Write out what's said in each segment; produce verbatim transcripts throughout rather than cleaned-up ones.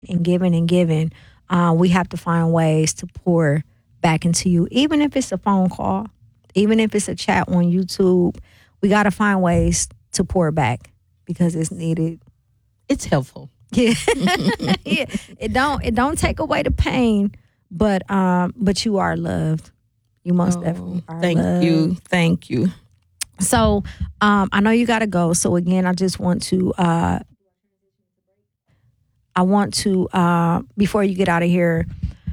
and giving and giving, uh, we have to find ways to pour back into you, even if it's a phone call, even if it's a chat on YouTube. We got to find ways to pour back because it's needed. It's helpful. Yeah, yeah. It don't it don't take away the pain, but um, but you are loved. You most Oh, definitely are thank loved. you. Thank you. So um, I know you got to go. So again, I just want to uh, I want to uh, before you get out of here,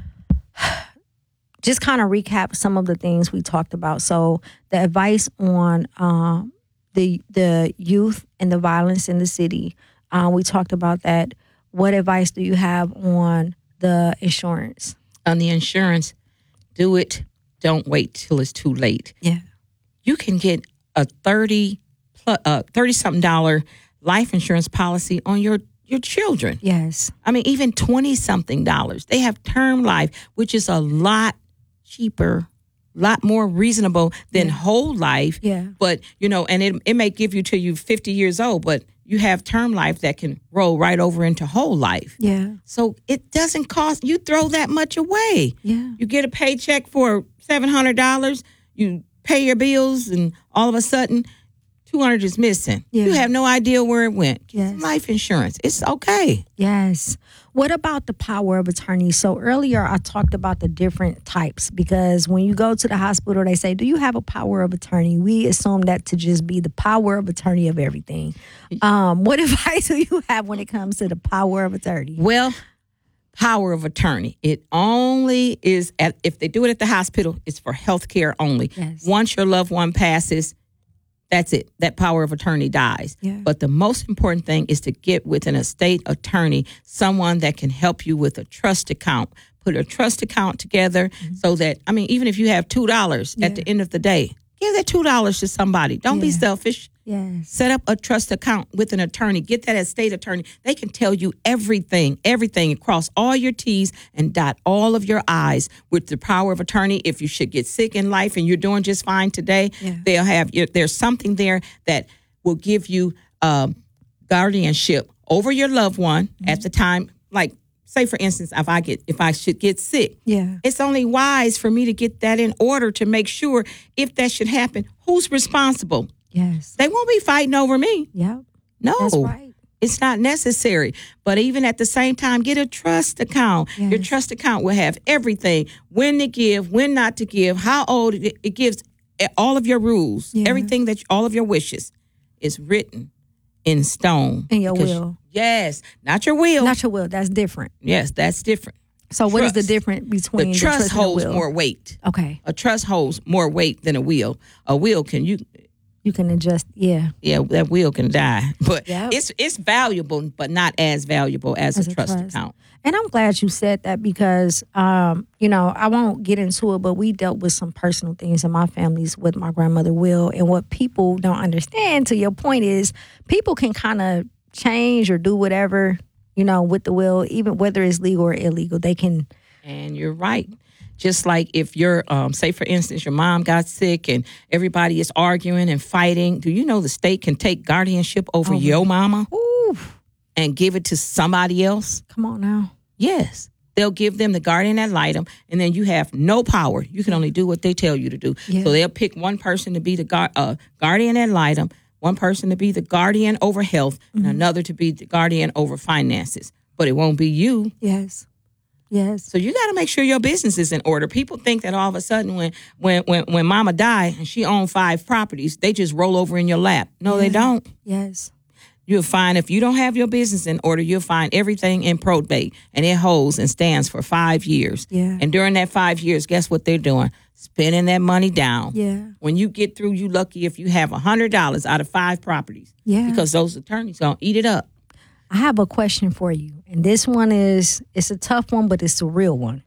just kind of recap some of the things we talked about. So the advice on um, the the youth and the violence in the city. Uh, we talked about that. What advice do you have on the insurance? On the insurance, do it. Don't wait till it's too late. Yeah. You can get a thirty plus, uh, thirty something dollar life insurance policy on your your children. Yes. I mean, even twenty something dollars. They have term life, which is a lot cheaper, lot more reasonable than Yeah. whole life. Yeah. But you know, and it it may give you till you fifty years old, but you have term life that can roll right over into whole life. Yeah. So it doesn't cost, you throw that much away. Yeah. You get a paycheck for seven hundred dollars, you pay your bills, and all of a sudden, two hundred dollars is missing. Yeah. You have no idea where it went. Get Yes. some life insurance. It's okay. Yes. What about the power of attorney? So earlier I talked about the different types because when you go to the hospital, they say, do you have a power of attorney? We assume that to just be the power of attorney of everything. Um, what advice do you have when it comes to the power of attorney? Well, power of attorney. It only is, at, if they do it at the hospital, it's for health care only. Yes. Once your loved one passes, that's it. That power of attorney dies. Yeah. But the most important thing is to get with an estate attorney, someone that can help you with a trust account. Put a trust account together so that, I mean, even if you have two dollars Yeah. at the end of the day, give that two dollars to somebody. Don't be Yeah. selfish. Yes. Set up a trust account with an attorney. Get that estate attorney. They can tell you everything, everything, and cross all your T's and dot all of your I's with the power of attorney. If you should get sick in life and you're doing just fine today, Yeah. they'll have, there's something there that will give you um, guardianship over your loved one Mm-hmm. at the time. Like, say, for instance, if I get, if I should get sick, Yeah. it's only wise for me to get that in order to make sure if that should happen, who's responsible? Yes. They won't be fighting over me. Yep. No, That's right. it's not necessary. But even at the same time, get a trust account. Your Yes. trust account will have everything: when to give, when not to give, how old it, it gives, all of your rules, Yeah. everything that all of your wishes is written in stone. In your Because- will. Yes, not your will. Not your will. That's different. yes, that's different. So what is the Trust. difference between The the, trust and the holds will? more weight. Okay. A trust holds more weight than a will. A will can you. You can adjust. Yeah. Yeah, that will can die, but Yep. it's it's valuable, but not as valuable as, As a a trust trust. account. And I'm glad you said that because, um, you know, I won't get into it, but we dealt with some personal things in my families with my grandmother Will. And what people don't understand, to your point, is people can kind of change or do whatever, you know, with the will, even whether it's legal or illegal. They can. And you're right. Just like if you're, um, say, for instance, your mom got sick and everybody is arguing and fighting, do you know the state can take guardianship over Over. your mama Ooh, and give it to somebody else? come on now. Yes. They'll give them the guardian ad litem, and then you have no power. You can only do what they tell you to do. Yeah. So they'll pick one person to be the gu- uh, guardian ad litem, one person to be the guardian over health, Mm-hmm. and another to be the guardian over finances. But it won't be you. Yes. Yes. So you got to make sure your business is in order. People think that all of a sudden when when when, when mama died and she owned five properties, they just roll over in your lap. No, they Yeah. don't. Yes. You'll find if you don't have your business in order, you'll find everything in probate, and it holds and stands for five years. Yeah. And during that five years, guess what they're doing? Spending that money down. Yeah. When you get through, you lucky if you have one hundred dollars out of five properties. Yeah. Because those attorneys going to eat it up. I have a question for you. And this one is, it's a tough one, but it's a real one.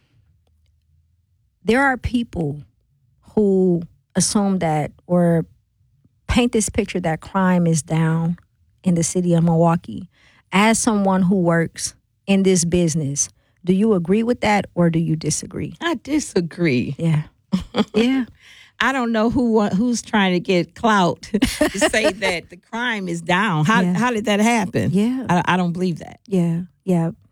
There are people who assume that or paint this picture that crime is down in the city of Milwaukee. As someone who works in this business, do you agree with that or do you disagree? I disagree. Yeah. Yeah. I don't know who who's trying to get clout to say that the crime is down. How Yeah. how did that happen? Yeah. I, I don't believe that. Yeah. Yeah.